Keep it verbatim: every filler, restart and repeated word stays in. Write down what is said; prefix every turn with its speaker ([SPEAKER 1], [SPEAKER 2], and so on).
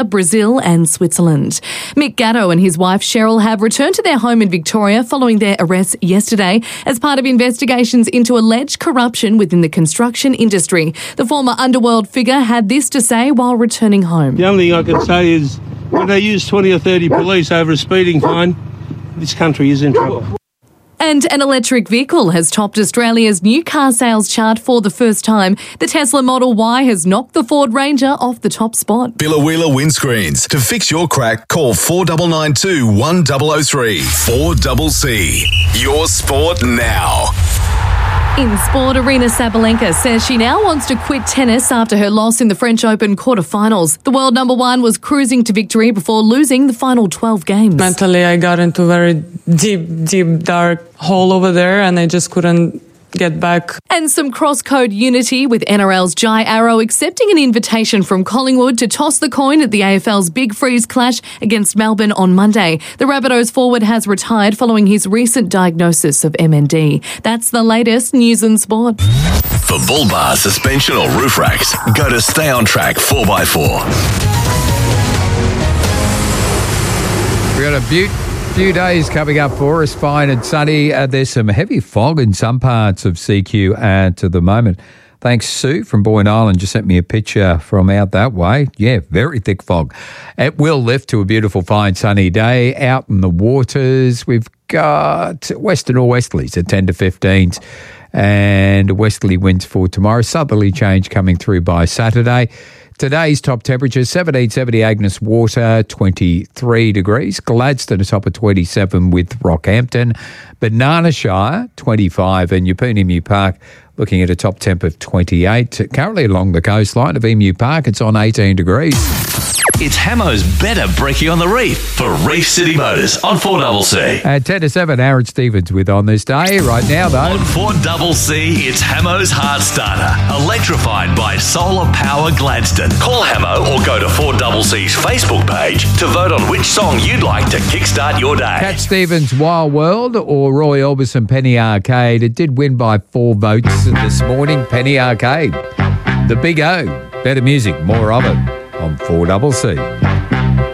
[SPEAKER 1] Brazil and Switzerland. Mick Gatto and his wife Cheryl have returned to their home in Victoria following their arrest yesterday as part of investigations into alleged corruption within the construction industry. The former underworld figure had this to say while returning home.
[SPEAKER 2] The only thing I can say is when they use twenty or thirty police over a speeding fine, this country is in trouble.
[SPEAKER 1] And an electric vehicle has topped Australia's new car sales chart for the first time. The Tesla Model Y has knocked the Ford Ranger off the top spot.
[SPEAKER 3] Billa Windscreens. To fix your crack, call four nine nine two, one zero zero three. four C C. Your sport now.
[SPEAKER 1] In sport, Aryna Sabalenka says she now wants to quit tennis after her loss in the French Open quarterfinals. The world number one was cruising to victory before losing the final twelve games.
[SPEAKER 4] Mentally, I got into a very deep, deep, dark hole over there, and I just couldn't get back.
[SPEAKER 1] And some cross-code unity with N R L's Jai Arrow accepting an invitation from Collingwood to toss the coin at the A F L's Big Freeze clash against Melbourne on Monday. The Rabbitohs forward has retired following his recent diagnosis of M N D. That's the latest news and sport.
[SPEAKER 3] For bull bar, suspension or roof racks, go to Stay On Track four by four.
[SPEAKER 5] We got a beaut. Few days coming up for us, fine and sunny. Uh, there's some heavy fog in some parts of C Q at the moment. Thanks, Sue from Boyne Island. Just sent me a picture from out that way. Yeah, very thick fog. It will lift to a beautiful, fine, sunny day. Out in the waters, we've got western or westerlies at ten to fifteens and westerly winds for tomorrow. Southerly change coming through by Saturday. Today's top temperature, seventeen seventy Agnes Water, twenty-three degrees. Gladstone a top of twenty-seven with Rockhampton. Banana Shire, twenty-five. And Yapunimu Park looking at a top temp of twenty-eight. Currently along the coastline of Emu Park, it's on eighteen degrees.
[SPEAKER 6] It's Hamo's Better Brekkie on the Reef for Reef City Motors on four C C.
[SPEAKER 5] At ten to seven, Aaron Stevens with On This Day. Right now, though.
[SPEAKER 6] On four C C, it's Hamo's Heart Starter, electrified by solar power Gladstone. Call Hamo or go to four C C's Facebook page to vote on which song you'd like to kickstart your day.
[SPEAKER 5] Cat Stevens' Wild World or Roy Orbison Penny Arcade. It did win by four votes this morning. Penny Arcade. The Big O. Better music, more of it on four C C.